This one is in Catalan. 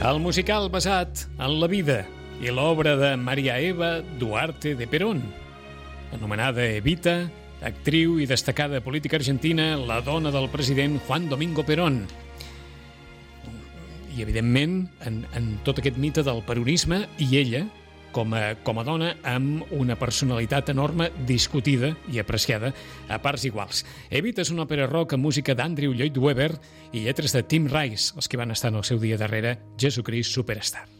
El musical basat en la vida i l'obra de María Eva Duarte de Perón, anomenada Evita, actriu i destacada política argentina, la dona del president Juan Domingo Perón. I, evidentment, en tot aquest mite del peronisme, i ella, com a dona, amb una personalitat enorme, discutida i apreciada a parts iguals. Evita és una òpera rock amb música d'Andrew Lloyd Webber i lletres de Tim Rice, els que van estar en el seu dia darrere Jesucrist Superstar.